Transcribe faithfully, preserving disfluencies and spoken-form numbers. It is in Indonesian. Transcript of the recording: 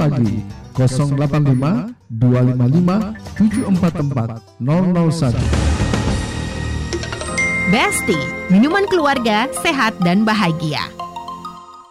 lagi nol delapan lima dua lima lima tujuh empat empat nol nol satu. Besti, minuman keluarga sehat dan bahagia.